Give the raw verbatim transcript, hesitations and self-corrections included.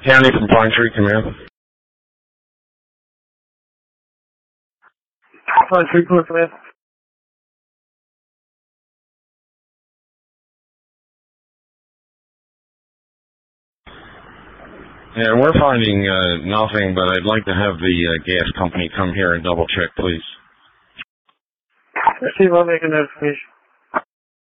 County from Pine Tree Command. Pine Tree Command. Yeah, we're finding uh, nothing, but I'd like to have the uh, gas company come here and double check, please. Receive, I'll make a notification.